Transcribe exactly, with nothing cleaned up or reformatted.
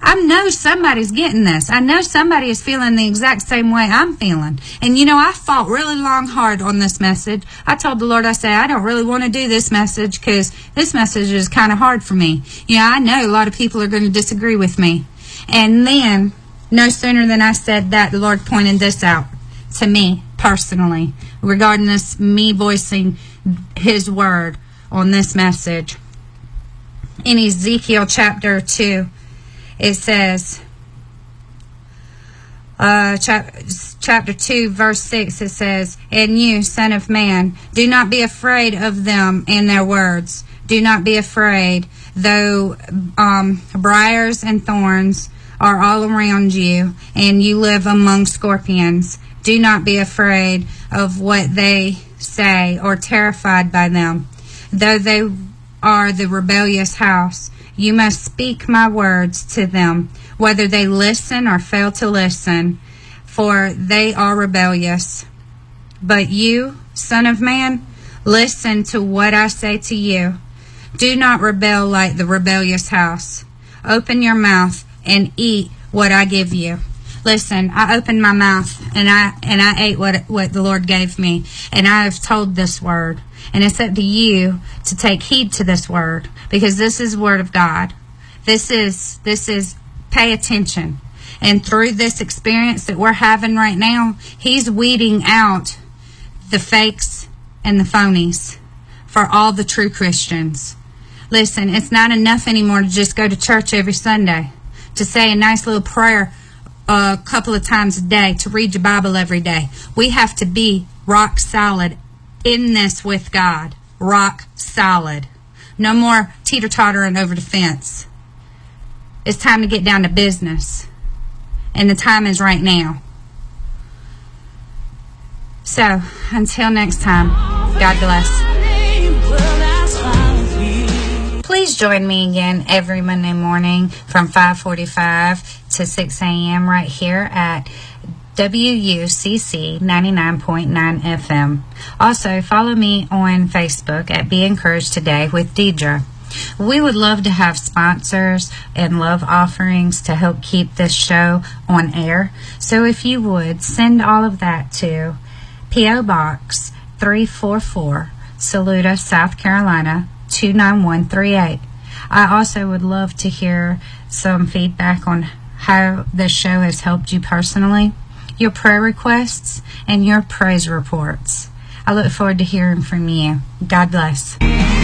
I know somebody's getting this. I know somebody is feeling the exact same way I'm feeling. And, you know, I fought really long, hard on this message. I told the Lord, I said, I don't really want to do this message because this message is kind of hard for me. You know, I know a lot of people are going to disagree with me. And then, no sooner than I said that, the Lord pointed this out to me personally regarding this, me voicing His word on this message. In Ezekiel chapter two, it says, uh, chap- chapter two, verse six, it says, "And you, son of man, do not be afraid of them and their words. Do not be afraid, though um, briars and thorns are all around you, and you live among scorpions. Do not be afraid of what they say or terrified by them. Though they are the rebellious house, you must speak my words to them, whether they listen or fail to listen, for they are rebellious. But you, son of man, listen to what I say to you. Do not rebel like the rebellious house. Open your mouth and eat what I give you." Listen, I opened my mouth and I and I ate what what the Lord gave me, and I have told this word. And it's up to you to take heed to this word, because this is word of God. This is this is pay attention. And through this experience that we're having right now, He's weeding out the fakes and the phonies for all the true Christians. Listen, it's not enough anymore to just go to church every Sunday, to say a nice little prayer a couple of times a day, to read your Bible every day. We have to be rock solid in this with God. Rock solid. No more teeter-tottering over the fence. It's time to get down to business. And the time is right now. So, until next time, God bless. Please join me again every Monday morning from five forty-five to six a.m. right here at W U C C ninety-nine point nine F M. Also, follow me on Facebook at Be Encouraged Today with Deidre. We would love to have sponsors and love offerings to help keep this show on air. So if you would, send all of that to P O Box three forty-four, Saluda, South Carolina, two nine one three eight. I also would love to hear some feedback on how this show has helped you personally, your prayer requests, and your praise reports. I look forward to hearing from you. God bless.